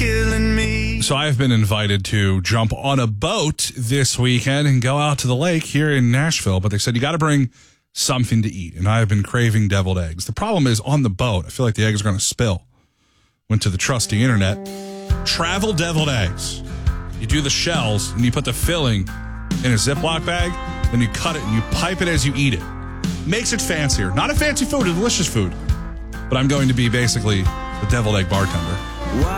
killing me. So I have been invited to jump on a boat this weekend and go out to the lake here in Nashville, but they said you got to bring something to eat, and I have been craving deviled eggs. The problem is on the boat, I feel like the eggs are going to spill. Went to the trusty internet. Travel deviled eggs. You do the shells, and you put the filling in a Ziploc bag, then you cut it, and you pipe it as you eat it. Makes it fancier. Not a fancy food, a delicious food. But I'm going to be basically the deviled egg bartender.